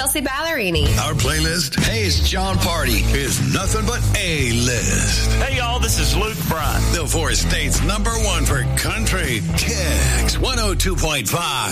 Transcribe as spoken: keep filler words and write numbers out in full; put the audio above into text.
Kelsey Ballerini. Our playlist, Hey, it's John Party, is nothing but A-list. Hey, y'all, this is Luke Bryan. The four states number one for country, Kicks one oh two point five.